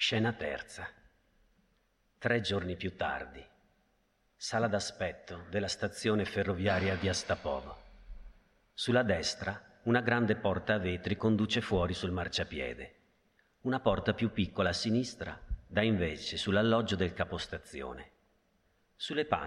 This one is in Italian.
Scena terza. 3 giorni più tardi. Sala d'aspetto della stazione ferroviaria di Astapovo. Sulla destra una grande porta a vetri conduce fuori sul marciapiede. Una porta più piccola a sinistra dà invece sull'alloggio del capostazione. Sulle